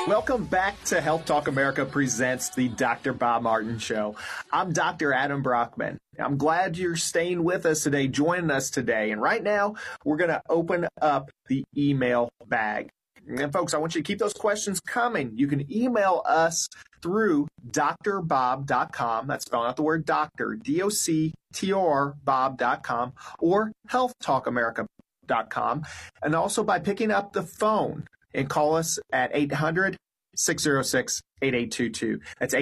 Welcome back to Health Talk America presents the Dr. Bob Martin Show. I'm Dr. Adam Brockman. I'm glad you're staying with us today, joining us today. And right now, we're going to open up the email bag. And folks, I want you to keep those questions coming. You can email us through drbob.com. That's spelling out the word doctor, D-O-C-T-O-R, Bob.com, or healthtalkamerica.com. And also by picking up the phone and call us at 800-606-8822. That's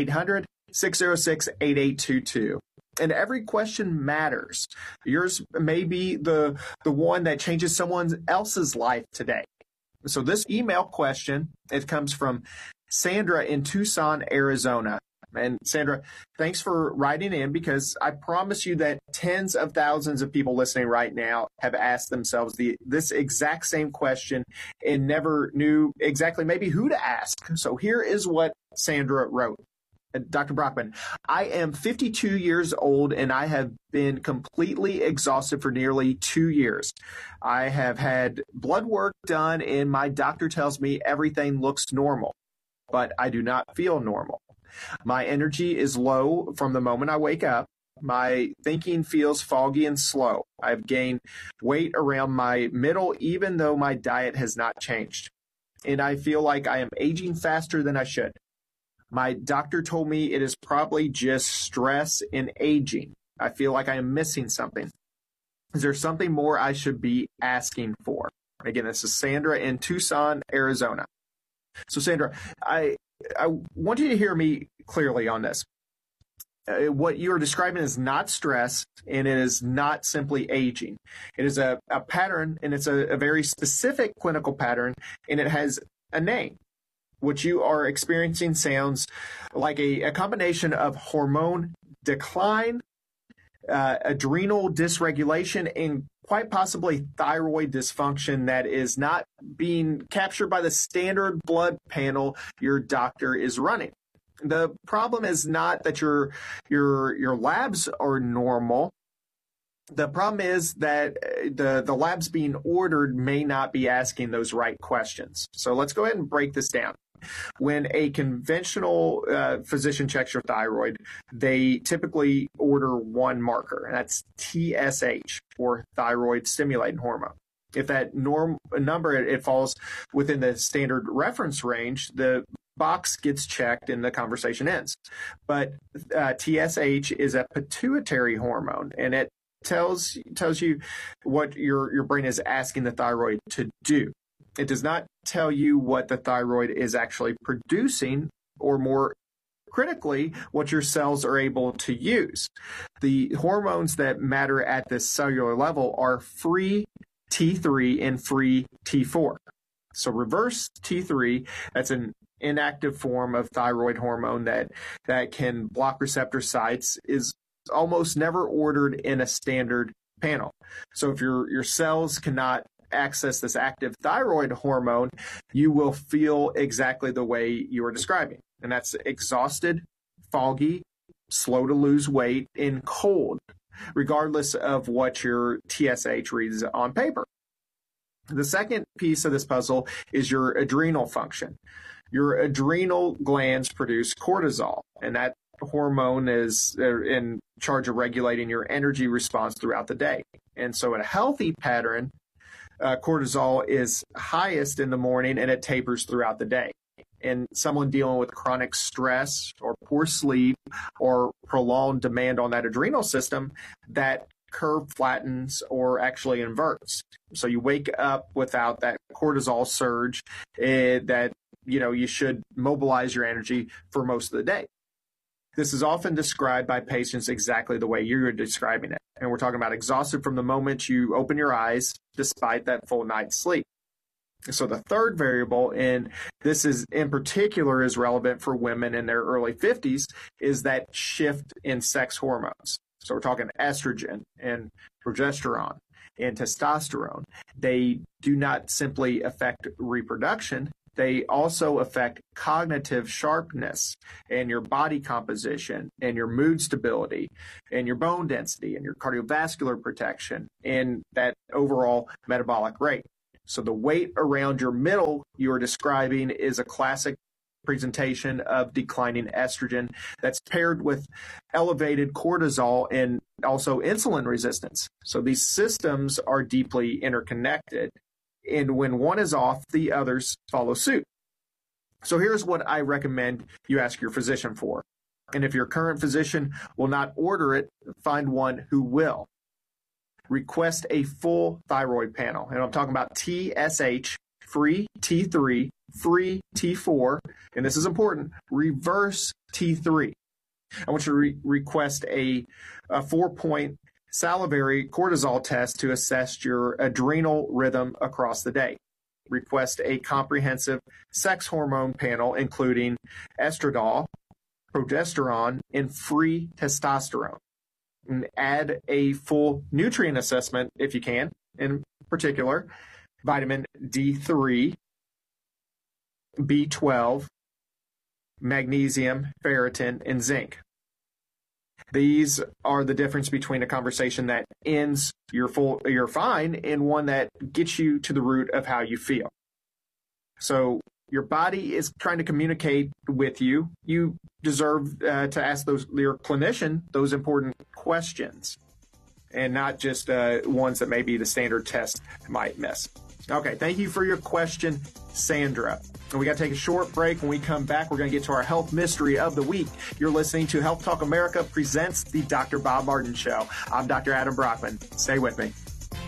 800-606-8822. And every question matters. Yours may be the one that changes someone else's life today. So this email question, it comes from Sandra in Tucson, Arizona. And Sandra, thanks for writing in, because I promise you that tens of thousands of people listening right now have asked themselves this exact same question and never knew exactly maybe who to ask. So here is what Sandra wrote. Dr. Brockman, I am 52 years old and I have been completely exhausted for nearly 2 years. I have had blood work done and my doctor tells me everything looks normal, but I do not feel normal. My energy is low from the moment I wake up. My thinking feels foggy and slow. I've gained weight around my middle, even though my diet has not changed. And I feel like I am aging faster than I should. My doctor told me it is probably just stress and aging. I feel like I am missing something. Is there something more I should be asking for? Again, this is Sandra in Tucson, Arizona. So Sandra, I want you to hear me clearly on this. What you are describing is not stress, and it is not simply aging. It is a pattern, and it's a very specific clinical pattern, and it has a name. What you are experiencing sounds like a combination of hormone decline, adrenal dysregulation, and quite possibly thyroid dysfunction that is not being captured by the standard blood panel your doctor is running. The problem is not that your labs are normal. The problem is that the labs being ordered may not be asking those right questions. So let's go ahead and break this down. When a conventional physician checks your thyroid, they typically order one marker, and that's TSH, or thyroid stimulating hormone. If that number it falls within the standard reference range, the box gets checked and the conversation ends. But TSH is a pituitary hormone, and it tells you what your brain is asking the thyroid to do. It does not tell you what the thyroid is actually producing, or more critically, what your cells are able to use. The hormones that matter at this cellular level are free T3 and free T4. So reverse T3, that's an inactive form of thyroid hormone that can block receptor sites, is almost never ordered in a standard panel. So if your cells cannot access this active thyroid hormone, you will feel exactly the way you are describing. And that's exhausted, foggy, slow to lose weight, and cold, regardless of what your TSH reads on paper. The second piece of this puzzle is your adrenal function. Your adrenal glands produce cortisol, and that hormone is in charge of regulating your energy response throughout the day. And so in a healthy pattern, cortisol is highest in the morning and it tapers throughout the day. And someone dealing with chronic stress or poor sleep or prolonged demand on that adrenal system, that curve flattens or actually inverts. So you wake up without that cortisol surge that you should mobilize your energy for most of the day. This is often described by patients exactly the way you're describing it. And we're talking about exhausted from the moment you open your eyes, despite that full night's sleep. So the third variable, and this is in particular is relevant for women in their early 50s, is that shift in sex hormones. So we're talking estrogen and progesterone and testosterone. They do not simply affect reproduction. They also affect cognitive sharpness and your body composition and your mood stability and your bone density and your cardiovascular protection and that overall metabolic rate. So the weight around your middle you are describing is a classic presentation of declining estrogen that's paired with elevated cortisol and also insulin resistance. So these systems are deeply interconnected. And when one is off, the others follow suit. So here's what I recommend you ask your physician for. And if your current physician will not order it, find one who will. Request a full thyroid panel. And I'm talking about TSH, free T3, free T4, and this is important, reverse T3. I want you to request a 4-point salivary cortisol test to assess your adrenal rhythm across the day. Request a comprehensive sex hormone panel, including estradiol, progesterone, and free testosterone. And add a full nutrient assessment if you can, in particular, vitamin D3, B12, magnesium, ferritin, and zinc. These are the difference between a conversation that ends you're fine and one that gets you to the root of how you feel. So your body is trying to communicate with you. You deserve to ask your clinician those important questions and not just ones that maybe the standard test might miss. Okay, thank you for your question, Sandra. And we got to take a short break. When we come back, we're going to get to our health mystery of the week. You're listening to Health Talk America presents the Dr. Bob Martin Show. I'm Dr. Adam Brockman. Stay with me.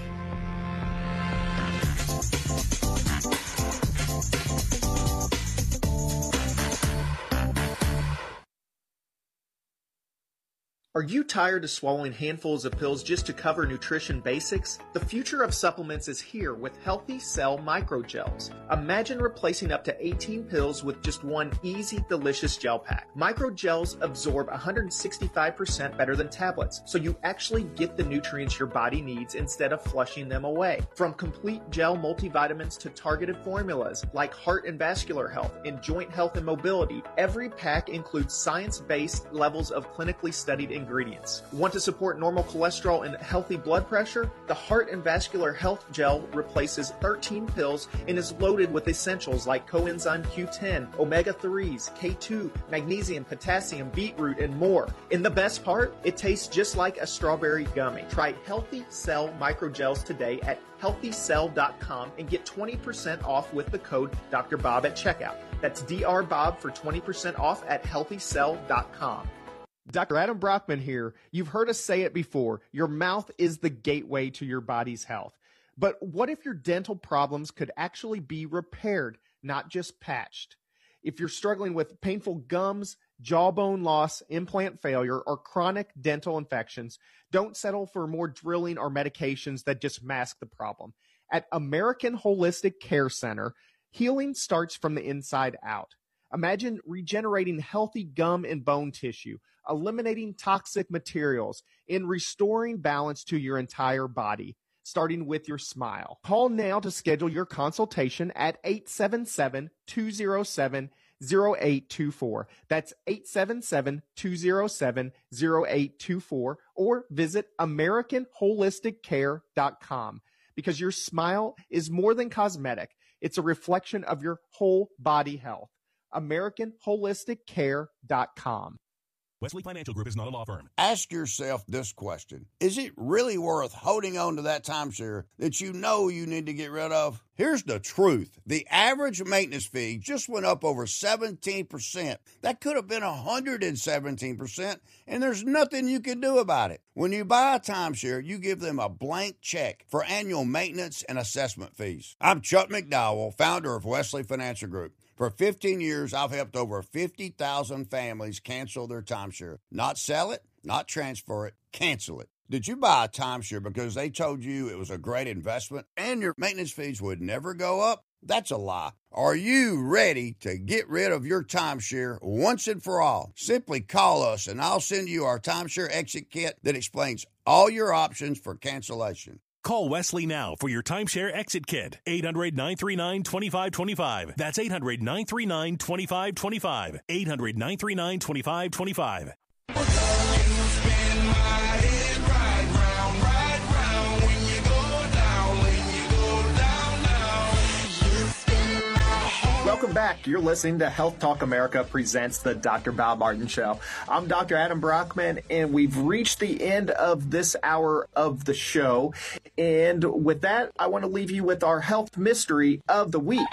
Are you tired of swallowing handfuls of pills just to cover nutrition basics? The future of supplements is here with Healthy Cell Microgels. Imagine replacing up to 18 pills with just one easy, delicious gel pack. Microgels absorb 165% better than tablets, so you actually get the nutrients your body needs instead of flushing them away. From complete gel multivitamins to targeted formulas like heart and vascular health and joint health and mobility, every pack includes science-based levels of clinically studied ingredients. Want to support normal cholesterol and healthy blood pressure? The Heart and Vascular Health Gel replaces 13 pills and is loaded with essentials like coenzyme Q10, omega-3s, K2, magnesium, potassium, beetroot, and more. And the best part? It tastes just like a strawberry gummy. Try Healthy Cell Microgels today at healthycell.com and get 20% off with the code Dr. Bob at checkout. That's Dr. Bob for 20% off at healthycell.com. Dr. Adam Brockman here. You've heard us say it before. Your mouth is the gateway to your body's health. But what if your dental problems could actually be repaired, not just patched? If you're struggling with painful gums, jawbone loss, implant failure, or chronic dental infections, don't settle for more drilling or medications that just mask the problem. At American Holistic Care Center, healing starts from the inside out. Imagine regenerating healthy gum and bone tissue, eliminating toxic materials, and restoring balance to your entire body, starting with your smile. Call now to schedule your consultation at 877-207-0824. That's 877-207-0824, or visit AmericanHolisticCare.com, because your smile is more than cosmetic. It's a reflection of your whole body health. AmericanHolisticCare.com. Wesley Financial Group is not a law firm. Ask yourself this question. Is it really worth holding on to that timeshare that you know you need to get rid of? Here's the truth. The average maintenance fee just went up over 17%. That could have been 117%, and there's nothing you can do about it. When you buy a timeshare, you give them a blank check for annual maintenance and assessment fees. I'm Chuck McDowell, founder of Wesley Financial Group. For 15 years, I've helped over 50,000 families cancel their timeshare. Not sell it, not transfer it, cancel it. Did you buy a timeshare because they told you it was a great investment and your maintenance fees would never go up? That's a lie. Are you ready to get rid of your timeshare once and for all? Simply call us and I'll send you our timeshare exit kit that explains all your options for cancellation. Call Wesley now for your timeshare exit kit. 800-939-2525. That's 800-939-2525. 800-939-2525. Welcome back. You're listening to Health Talk America presents the Dr. Bob Martin Show. I'm Dr. Adam Brockman, and we've reached the end of this hour of the show. And with that, I want to leave you with our health mystery of the week.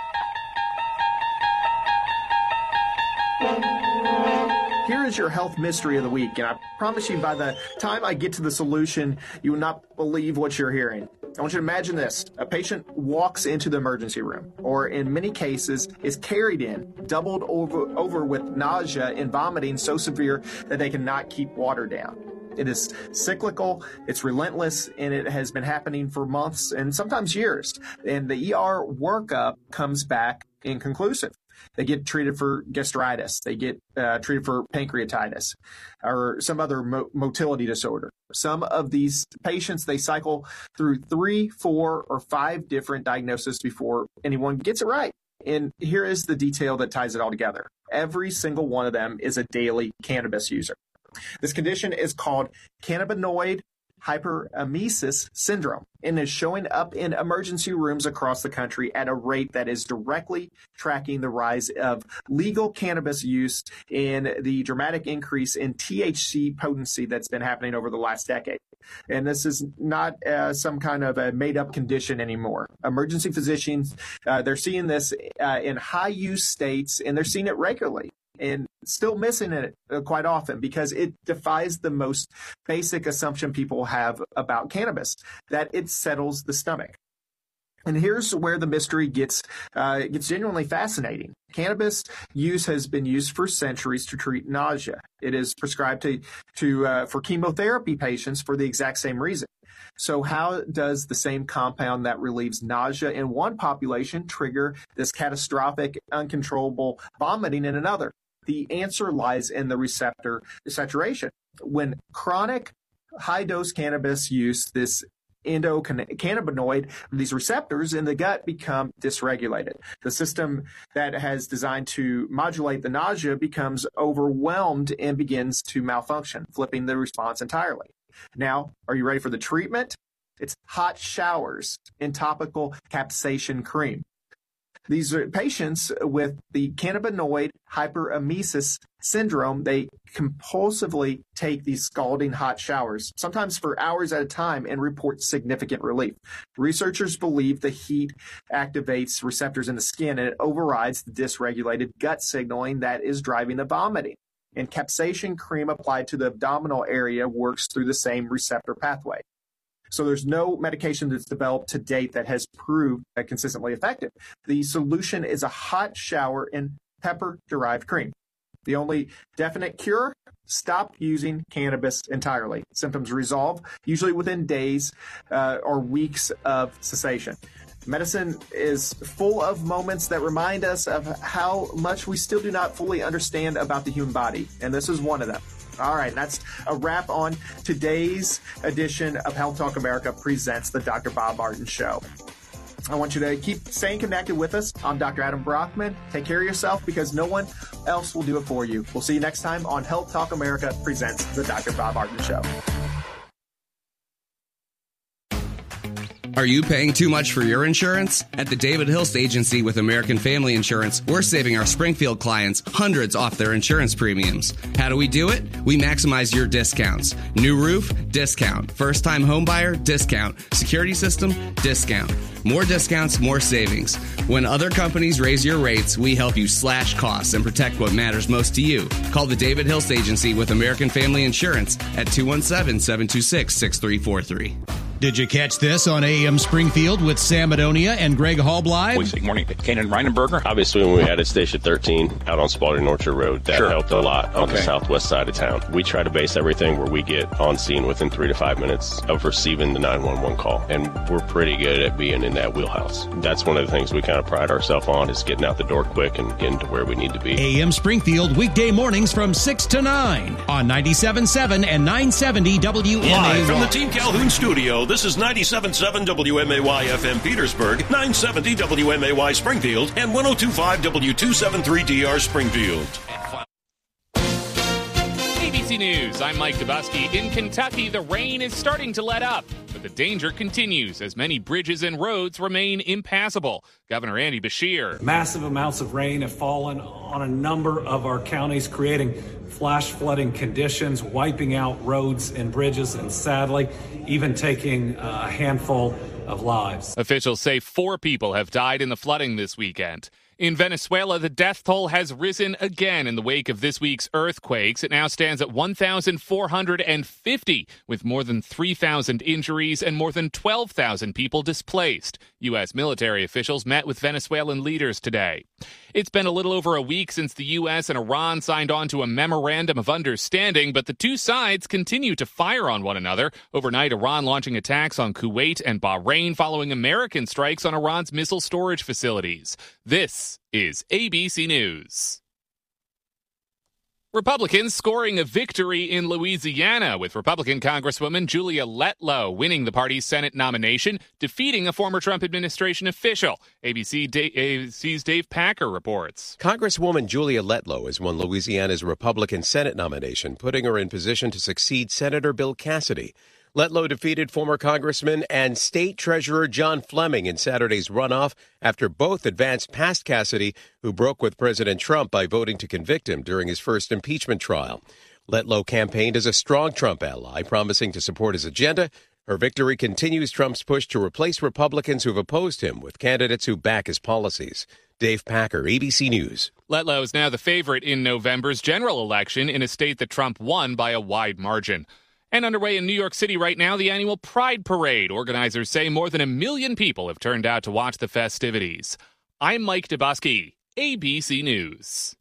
Here is your health mystery of the week, and I promise you by the time I get to the solution, you will not believe what you're hearing. I want you to imagine this. A patient walks into the emergency room, or in many cases is carried in, doubled over with nausea and vomiting so severe that they cannot keep water down. It is cyclical, it's relentless, and it has been happening for months and sometimes years. And the ER workup comes back inconclusive. They get treated for gastritis. They get treated for pancreatitis or some other motility disorder. Some of these patients, they cycle through 3, 4, or 5 different diagnoses before anyone gets it right. And here is the detail that ties it all together. Every single one of them is a daily cannabis user. This condition is called cannabinoid hyperemesis syndrome and is showing up in emergency rooms across the country at a rate that is directly tracking the rise of legal cannabis use and the dramatic increase in THC potency that's been happening over the last decade. And this is not some kind of a made-up condition anymore. Emergency physicians, they're seeing this in high-use states, and they're seeing it regularly. And still missing it quite often because it defies the most basic assumption people have about cannabis, that it settles the stomach. And here's where the mystery gets genuinely fascinating. Cannabis use has been used for centuries to treat nausea. It is prescribed for chemotherapy patients for the exact same reason. So how does the same compound that relieves nausea in one population trigger this catastrophic, uncontrollable vomiting in another? The answer lies in the receptor saturation. When chronic high-dose cannabis use, this endocannabinoid, these receptors in the gut become dysregulated. The system that has designed to modulate the nausea becomes overwhelmed and begins to malfunction, flipping the response entirely. Now, are you ready for the treatment? It's hot showers and topical capsaicin cream. These are patients with the cannabinoid hyperemesis syndrome. They compulsively take these scalding hot showers, sometimes for hours at a time, and report significant relief. Researchers believe the heat activates receptors in the skin and it overrides the dysregulated gut signaling that is driving the vomiting. And capsaicin cream applied to the abdominal area works through the same receptor pathway. So there's no medication that's developed to date that has proved consistently effective. The solution is a hot shower and pepper-derived cream. The only definite cure? Stop using cannabis entirely. Symptoms resolve, usually within days or weeks of cessation. Medicine is full of moments that remind us of how much we still do not fully understand about the human body, and this is one of them. All right, that's a wrap on today's edition of Health Talk America presents the Dr. Bob Martin Show. I want you to keep staying connected with us. I'm Dr. Adam Brockman. Take care of yourself because no one else will do it for you. We'll see you next time on Health Talk America presents the Dr. Bob Martin Show. Are you paying too much for your insurance? At the David Hilst Agency with American Family Insurance, we're saving our Springfield clients hundreds off their insurance premiums. How do we do it? We maximize your discounts. New roof? Discount. First-time homebuyer? Discount. Security system? Discount. More discounts, more savings. When other companies raise your rates, we help you slash costs and protect what matters most to you. Call the David Hilst Agency with American Family Insurance at 217-726-6343. Did you catch this on AM Springfield with Sam Adonia and Greg Halbleib? Good morning. Kanan Reinenberger. Obviously, when we added Station 13 out on Spalding Orchard Road, that helped a lot on the southwest side of town. We try to base everything where we get on scene within 3 to 5 minutes of receiving the 911 call, and we're pretty good at being in that wheelhouse. That's one of the things we kind of pride ourselves on, is getting out the door quick and getting to where we need to be. AM Springfield, weekday mornings from 6 to 9 on 97.7 and 970 WMAY. Live from the Team Calhoun studio, this is 97.7 WMAY FM Petersburg, 970 WMAY Springfield, and 102.5 W273DR Springfield. ABC News, I'm Mike Dubusky. In Kentucky, the rain is starting to let up, but but the danger continues as many bridges and roads remain impassable. Governor Andy Beshear. Massive amounts of rain have fallen on a number of our counties, creating flash flooding conditions, wiping out roads and bridges, and sadly, even taking a handful of lives. Officials say 4 people have died in the flooding this weekend. In Venezuela, the death toll has risen again in the wake of this week's earthquakes. It now stands at 1,450, with more than 3,000 injuries and more than 12,000 people displaced. U.S. military officials met with Venezuelan leaders today. It's been a little over a week since the U.S. and Iran signed on to a memorandum of understanding, but the two sides continue to fire on one another. Overnight, Iran launching attacks on Kuwait and Bahrain following American strikes on Iran's missile storage facilities. This is ABC News. Republicans scoring a victory in Louisiana, with Republican Congresswoman Julia Letlow winning the party's Senate nomination, defeating a former Trump administration official. ABC's Dave Packer reports. Congresswoman Julia Letlow has won Louisiana's Republican Senate nomination, putting her in position to succeed Senator Bill Cassidy. Letlow defeated former Congressman and State Treasurer John Fleming in Saturday's runoff after both advanced past Cassidy, who broke with President Trump by voting to convict him during his first impeachment trial. Letlow campaigned as a strong Trump ally, promising to support his agenda. Her victory continues Trump's push to replace Republicans who've opposed him with candidates who back his policies. Dave Packer, ABC News. Letlow is now the favorite in November's general election in a state that Trump won by a wide margin. And underway in New York City right now, the annual Pride Parade. Organizers say more than 1 million people have turned out to watch the festivities. I'm Mike DeBusky, ABC News.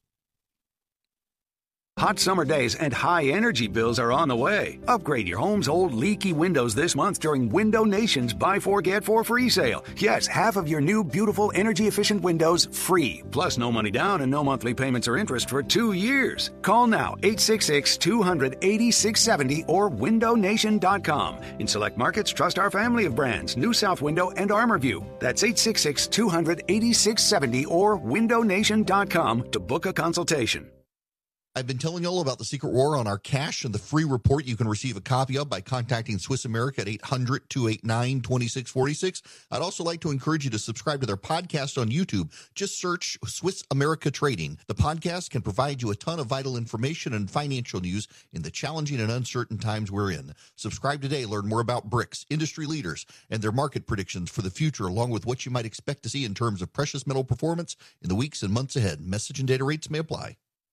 Hot summer days and high energy bills are on the way. Upgrade your home's old leaky windows this month during Window Nation's Buy 4 Get 4 free sale. Yes, half of your new beautiful energy efficient windows free. Plus no money down and no monthly payments or interest for 2 years. Call now 866-200-8670 or windownation.com. In select markets, trust our family of brands, New South Window and ArmorView. That's 866-200-8670 or windownation.com to book a consultation. I've been telling you all about the secret war on our cash and the free report you can receive a copy of by contacting Swiss America at 800-289-2646. I'd also like to encourage you to subscribe to their podcast on YouTube. Just search Swiss America Trading. The podcast can provide you a ton of vital information and financial news in the challenging and uncertain times we're in. Subscribe today. Learn more about BRICS, industry leaders, and their market predictions for the future, along with what you might expect to see in terms of precious metal performance in the weeks and months ahead. Message and data rates may apply.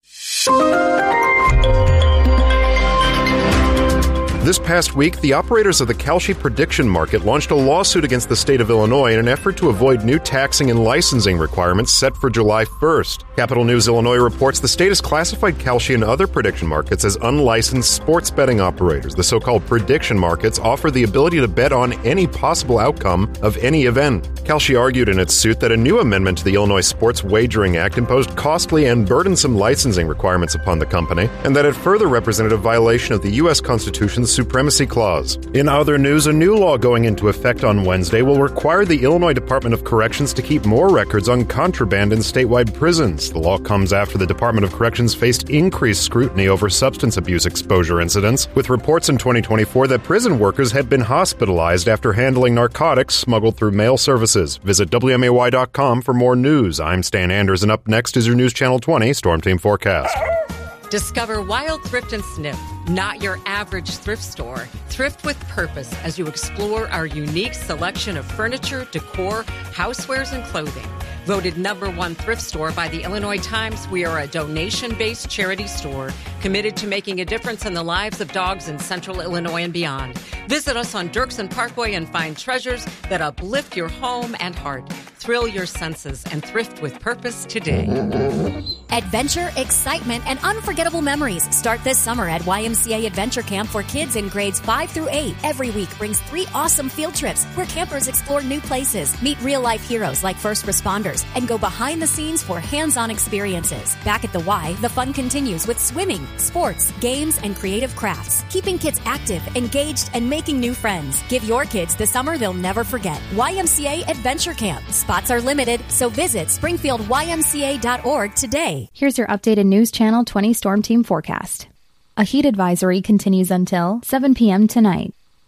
This past week, the operators of the Kalshi prediction market launched a lawsuit against the state of Illinois in an effort to avoid new taxing and licensing requirements set for July 1st. Capital News Illinois reports the state has classified Kalshi and other prediction markets as unlicensed sports betting operators. The so-called prediction markets offer the ability to bet on any possible outcome of any event. Kalshi argued in its suit that a new amendment to the Illinois Sports Wagering Act imposed costly and burdensome licensing requirements upon the company, and that it further represented a violation of the U.S. Constitution's Supremacy Clause. In other news, a new law going into effect on Wednesday will require the Illinois Department of Corrections to keep more records on contraband in statewide prisons. The law comes after the Department of Corrections faced increased scrutiny over substance abuse exposure incidents, with reports in 2024 that prison workers had been hospitalized after handling narcotics smuggled through mail services. Visit WMAY.com for more news. I'm Stan Anders, and up next is your News Channel 20 Storm Team Forecast. Discover Wild Thrift and Sniff, not your average thrift store. Thrift with purpose as you explore our unique selection of furniture, decor, housewares, and clothing. Voted #1 thrift store by the Illinois Times, we are a donation-based charity store committed to making a difference in the lives of dogs in central Illinois and beyond. Visit us on Dirksen Parkway and find treasures that uplift your home and heart. Thrill your senses and thrift with purpose today. Adventure, excitement, and unforgettable memories start this summer at YMCA Adventure Camp for kids in grades 5 through 8. Every week brings 3 awesome field trips where campers explore new places, meet real-life heroes like first responders, and go behind the scenes for hands-on experiences. Back at the Y, the fun continues with swimming, sports, games, and creative crafts, keeping kids active, engaged, and making new friends. Give your kids the summer they'll never forget. YMCA Adventure Camp. Spots are limited, so visit springfieldymca.org today. Here's your updated News Channel 20 Storm Team forecast. A heat advisory continues until 7 p.m. tonight.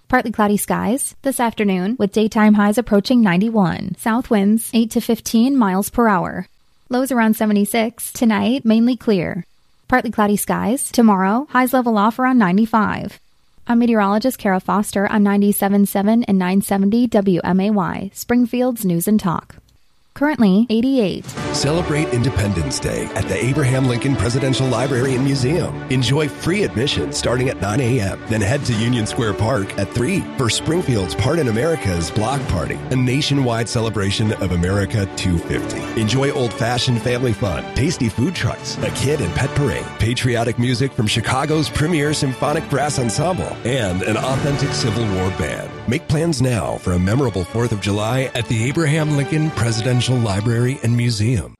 Partly cloudy skies this afternoon with daytime highs approaching 91. South winds 8 to 15 miles per hour. Lows around 76. Tonight, mainly clear. Partly cloudy skies. Tomorrow, highs level off around 95. I'm meteorologist Kara Foster on 97.7 and 970 WMAY, Springfield's News and Talk. Currently 88. Celebrate Independence Day at the Abraham Lincoln Presidential Library and Museum. Enjoy free admission starting at 9 a.m. Then head to Union Square Park at 3 for Springfield's Part in America's Block Party, a nationwide celebration of America 250. Enjoy old-fashioned family fun, tasty food trucks, a kid and pet parade, patriotic music from Chicago's premier symphonic brass ensemble, and an authentic Civil War band. Make plans now for a memorable 4th of July at the Abraham Lincoln Presidential Library and Museum.